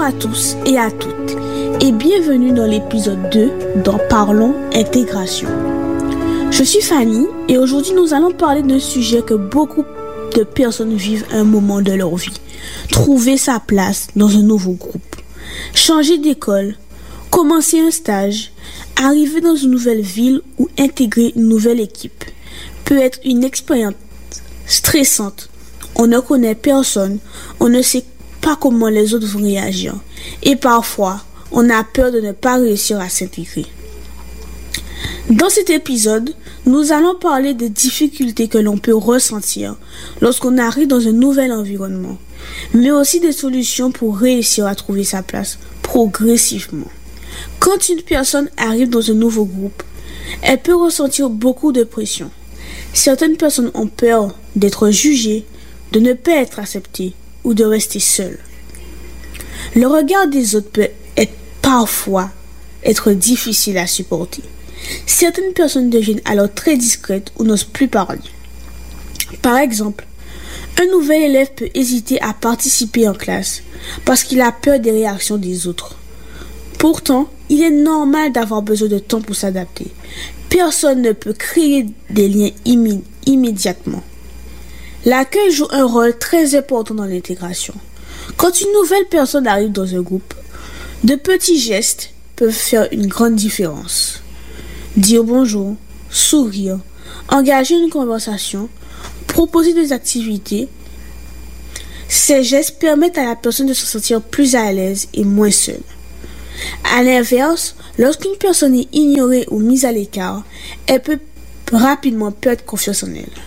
à tous et à toutes et bienvenue dans l'épisode 2 dans Parlons Intégration. Je suis Fanny et aujourd'hui nous allons parler d'un sujet que beaucoup de personnes vivent à un moment de leur vie. Trouver sa place dans un nouveau groupe. Changer d'école, commencer un stage, arriver dans une nouvelle ville ou intégrer une nouvelle équipe peut être une expérience stressante. On ne connaît personne, on ne sait pas comment les autres vont réagir et parfois on a peur de ne pas réussir à s'intégrer. Dans cet épisode, nous allons parler des difficultés que l'on peut ressentir lorsqu'on arrive dans un nouvel environnement, mais aussi des solutions pour réussir à trouver sa place progressivement. Quand une personne arrive dans un nouveau groupe, elle peut ressentir beaucoup de pression. Certaines personnes ont peur d'être jugées, de ne pas être acceptées ou de rester seules. Le regard des autres peut parfois être difficile à supporter. Certaines personnes deviennent alors très discrètes ou n'osent plus parler. Par exemple, un nouvel élève peut hésiter à participer en classe parce qu'il a peur des réactions des autres. Pourtant, il est normal d'avoir besoin de temps pour s'adapter. Personne ne peut créer des liens immédiatement. L'accueil joue un rôle très important dans l'intégration. Quand une nouvelle personne arrive dans un groupe, de petits gestes peuvent faire une grande différence. Dire bonjour, sourire, engager une conversation, proposer des activités. Ces gestes permettent à la personne de se sentir plus à l'aise et moins seule. À l'inverse, lorsqu'une personne est ignorée ou mise à l'écart, elle peut rapidement perdre confiance en elle.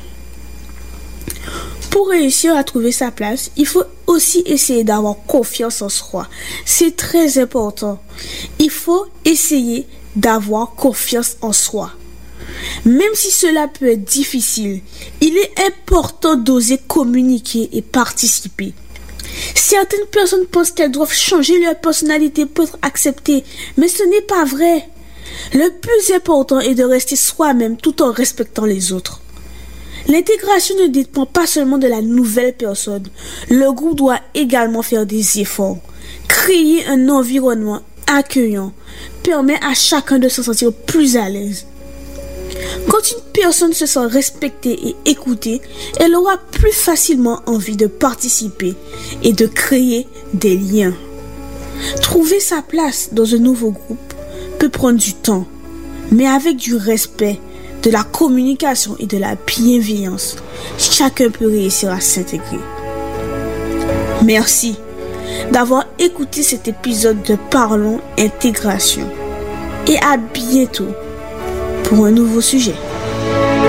Pour réussir à trouver sa place, il faut aussi essayer d'avoir confiance en soi. C'est très important. Il faut essayer d'avoir confiance en soi. Même si cela peut être difficile, il est important d'oser communiquer et participer. Certaines personnes pensent qu'elles doivent changer leur personnalité pour être acceptées, mais ce n'est pas vrai. Le plus important est de rester soi-même tout en respectant les autres. L'intégration ne dépend pas seulement de la nouvelle personne. Le groupe doit également faire des efforts. Créer un environnement accueillant permet à chacun de se sentir plus à l'aise. Quand une personne se sent respectée et écoutée, elle aura plus facilement envie de participer et de créer des liens. Trouver sa place dans un nouveau groupe peut prendre du temps, mais avec du respect, de la communication et de la bienveillance, chacun peut réussir à s'intégrer. Merci d'avoir écouté cet épisode de Parlons Intégration et à bientôt pour un nouveau sujet.